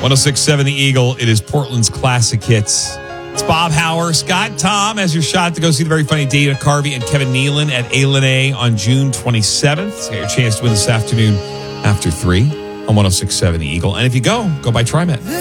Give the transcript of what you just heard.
1067 The Eagle. It is Portland's classic hits. It's Bob Hauer, Scott, Tom as your shot to go see the very funny Dana Carvey and Kevin Nealon at A on June 27th. So get your chance to win this afternoon after 3 on 1067 The Eagle. And if you go buy TriMet.